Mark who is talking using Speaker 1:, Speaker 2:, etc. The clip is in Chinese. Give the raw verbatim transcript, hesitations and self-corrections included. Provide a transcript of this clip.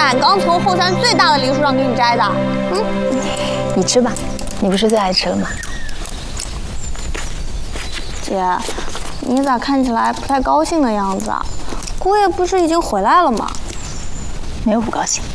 Speaker 1: 赶刚从后山最大的梨树上给你摘的。嗯，
Speaker 2: 你吃吧，你不是最爱吃了吗？
Speaker 1: 姐，你咋看起来不太高兴的样子啊？姑爷不是已经回来了吗？
Speaker 2: 没有不高兴。